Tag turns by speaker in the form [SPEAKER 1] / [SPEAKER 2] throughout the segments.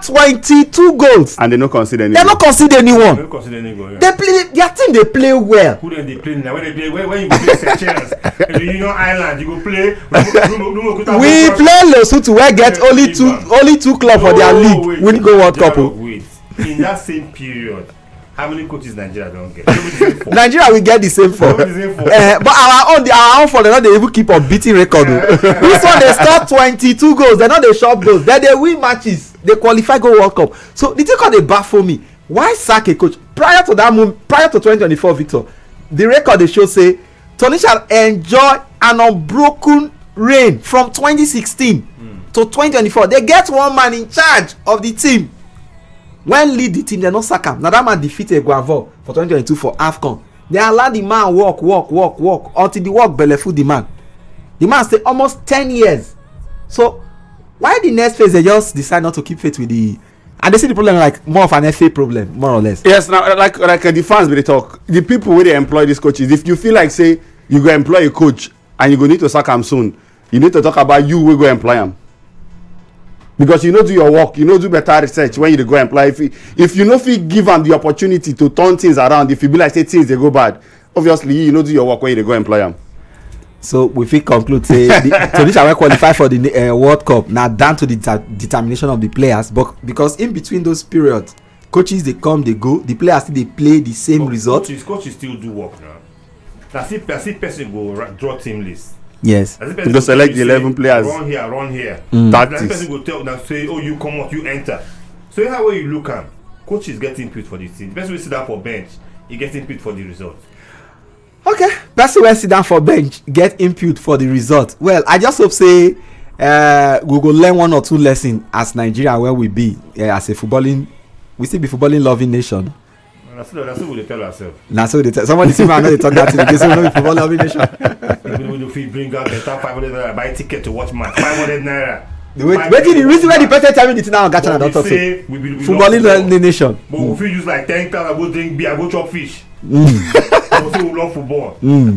[SPEAKER 1] scored 22 goals.
[SPEAKER 2] And they no consider anyone.
[SPEAKER 1] They no consider anyone.
[SPEAKER 3] They don't consider any goal. Yeah.
[SPEAKER 1] They play their team. They play well.
[SPEAKER 3] Who then they play now? When they play, when you go play Seychelles, in the Union Island, you go play.
[SPEAKER 1] We play Lesotho where get only two clubs for their league. We go World Cup.
[SPEAKER 3] Wait, in that same period, how many coaches Nigeria don't get?
[SPEAKER 1] Nigeria will get the same for. But our own for them, they even keep on beating record. This one they score 22 goals. They not they shop goals. Then they win matches. They qualify go World Cup. So the thing called they baffle me. Why sack a coach prior to that moment? Prior to 2024, Victor, the record they show say Tunisia enjoy an unbroken reign from 2016 to 2024. They get one man in charge of the team. When lead the team, they no sack him. Now that man defeated Guavo for 2022 for AFCON. They allow the man walk until the work bellyful the man. The man stay almost 10 years. So why the next phase they just decide not to keep faith with the, and they see the problem like more of an FA problem, more or less.
[SPEAKER 2] Yes, now like the fans will talk. The people where they employ these coaches, if you feel like say you go employ a coach and you go need to sack him soon, you need to talk about you will go employ him. Because you know do your work, you know do better research when you go employ. If you know if you give them the opportunity to turn things around, if you be like say things they go bad, obviously you know do your work when you go employ them.
[SPEAKER 1] So we fit conclude say Tunisia will qualify for the World Cup now down to the determination of the players, but because in between those periods, coaches they come they go, the players still they play the same result.
[SPEAKER 3] Coaches still do work now. That's if person go draw team list.
[SPEAKER 1] Yes.
[SPEAKER 2] To select the 11 players.
[SPEAKER 3] Run here.
[SPEAKER 2] Tactics.
[SPEAKER 3] That person go tell them say, oh you come out, you enter. So how way you look at coaches get input for the team. The person will sit down for bench, he gets input for the result.
[SPEAKER 1] Okay, person will sit down for bench, get input for the result. Well, I just hope say we go learn one or two lessons as Nigeria where we be as a footballing, we still be footballing loving nation.
[SPEAKER 3] That's what we tell ourselves.
[SPEAKER 1] Now so they tell somebody see me I know they talk that thing because we know we football loving nation.
[SPEAKER 3] If we bring out better 500 naira, buy ticket to watch match, 500 naira.
[SPEAKER 1] Wait the reason why the person tell me the thing now Gacha don't talk so. Footballing loving nation.
[SPEAKER 3] But if we use like 10,000, I go drink beer, I go chop fish. I say we love football.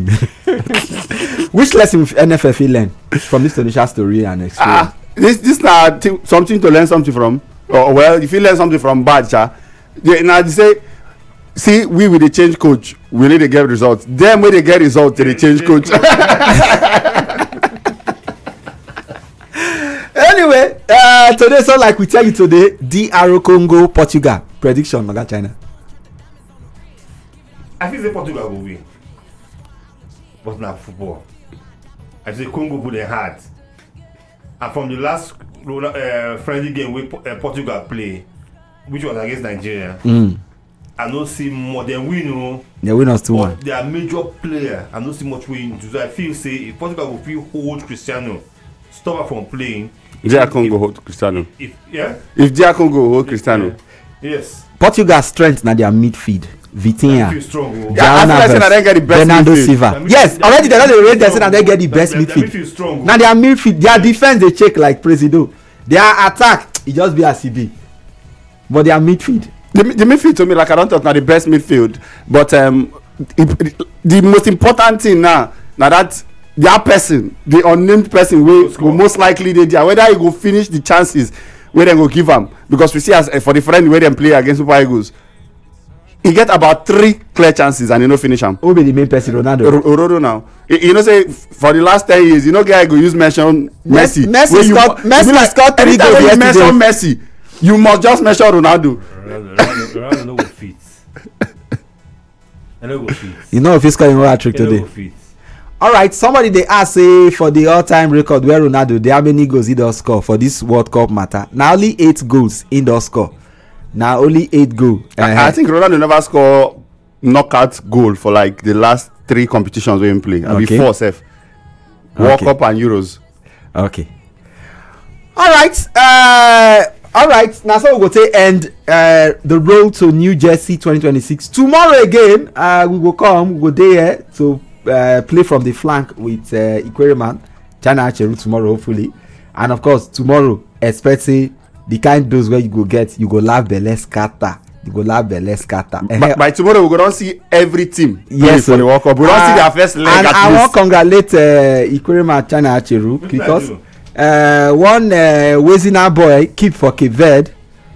[SPEAKER 1] Which lesson with NFF learn from this Tunisia story and experience?
[SPEAKER 2] This now something to learn something from. Or well, if you learn something from bad, now they say, see, we with the change coach, we need to get results. Them when they get results, they change coach.
[SPEAKER 1] Anyway, today so like we tell you today, DR Congo, Portugal prediction, Maga China.
[SPEAKER 3] I think the Portugal will win, but not football. I say Congo put their hard, and from the last friendly game we Portugal play, which was against Nigeria. I don't see more than we know.
[SPEAKER 1] They win us 2-1.
[SPEAKER 3] They are major player. I don't see much win. So I feel say if Portugal will feel hold Cristiano, stop her from playing.
[SPEAKER 2] If DR Congo hold Cristiano.
[SPEAKER 3] If
[SPEAKER 2] DR Congo hold Cristiano.
[SPEAKER 3] Yes.
[SPEAKER 1] Portugal's strength na their midfield. Vitinha,
[SPEAKER 2] Bernardo
[SPEAKER 1] Silva. Yes, already they don't rate them and they get the best midfield. Now their midfield, their defense they check like Presido. Their attack, it just be a CB. But their midfield.
[SPEAKER 2] The midfield to me, like I don't talk now the best midfield, but the most important thing now that their person, the unnamed person, will most likely they there. Whether he go finish the chances, where they go give them, because we see as for the friend where they play against Super Eagles, he get about 3 clear chances and he no finish them.
[SPEAKER 1] Who be the main person?
[SPEAKER 2] Ronaldo now. You know say for the last 10 years, you know guy go use mention Messi.
[SPEAKER 1] Messi scored 3 goals
[SPEAKER 2] yesterday. Mention Messi, you must just mention Ronaldo.
[SPEAKER 3] Ronaldo no go fit.
[SPEAKER 1] You know if he's scoring a hat-trick today. All right, somebody they ask say for the all-time record where Ronaldo, how many goals he does score for this World Cup matter? Now only 8 goals in does score. Now only 8 goals.
[SPEAKER 2] I think Ronaldo never score knockout goal for like the last 3 competitions we play. And before self, World Cup and Euros.
[SPEAKER 1] Okay. All right. Now so we go to end the road to New Jersey 2026. Tomorrow again, we will go there to play from the flank with Ikwereman, China Acheru tomorrow hopefully, and of course tomorrow expecting the kind dose where you go get, you go laugh Bele scatter. By
[SPEAKER 2] tomorrow we go don't see every team.
[SPEAKER 1] Yes,
[SPEAKER 2] for the World Cup. We don't see their first leg.
[SPEAKER 1] And I want to congratulate Ikwereman, China Acheru because one Wezina boy keep for Cape Verde